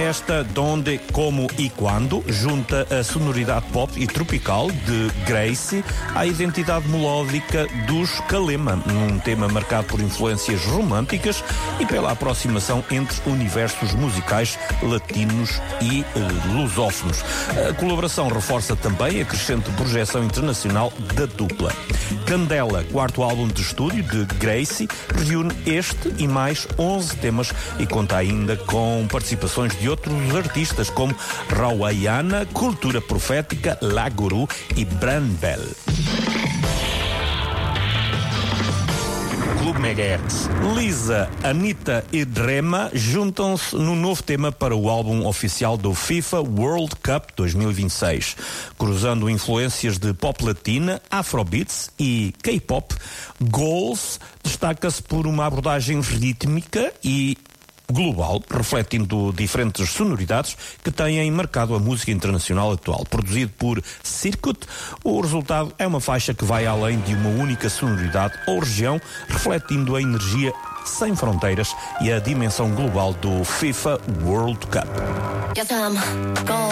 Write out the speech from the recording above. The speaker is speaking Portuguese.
Esta Donde, Como e Quando junta a sonoridade pop e tropical de Gracie à identidade melódica dos Kalema, num tema marcado por influências românticas e pela aproximação entre universos musicais latinos e lusófonos. A colaboração reforça também a crescente projeção internacional da dupla. Candela, quarto álbum de estúdio de Gracie, reúne este e mais 11 temas e conta ainda com participações de outros artistas como Rawayana, Cultura Profética, La Guru e Branbel. Clube Megahertz. Lisa, Anitta e Drema juntam-se no novo tema para o álbum oficial do FIFA World Cup 2026. Cruzando influências de pop latina, afrobeats e K-pop, Goals destaca-se por uma abordagem rítmica e global, refletindo diferentes sonoridades que têm marcado a música internacional atual. Produzido por Circuit, o resultado é uma faixa que vai além de uma única sonoridade ou região, refletindo a energia sem fronteiras e a dimensão global do FIFA World Cup.